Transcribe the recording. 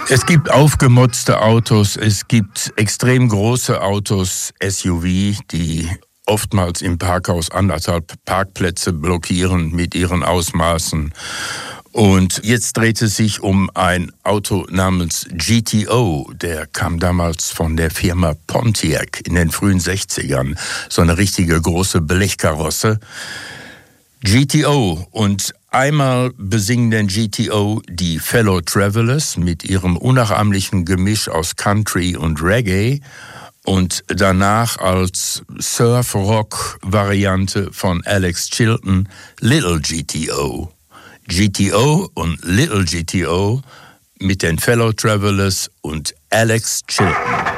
Es gibt aufgemotzte Autos, es gibt extrem große Autos, SUV, die oftmals im Parkhaus 1,5 Parkplätze blockieren mit ihren Ausmaßen. Und jetzt dreht es sich um ein Auto namens GTO. Der kam damals von der Firma Pontiac in den frühen 60ern. So eine richtige große Blechkarosse. GTO, und einmal besingen den GTO die Fellow Travelers mit ihrem unnachahmlichen Gemisch aus Country und Reggae und danach als Surf-Rock-Variante von Alex Chilton Little GTO. GTO und Little GTO mit den Fellow Travelers und Alex Chilton.